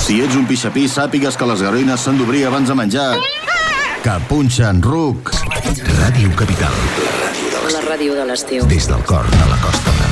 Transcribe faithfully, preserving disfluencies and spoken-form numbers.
Si ets un pixapí, sàpigues que les garoines s'han d'obrir abans de menjar. Que punxen ruc. Ràdio Capital. La ràdio de l'estiu. Des del cor de la costa.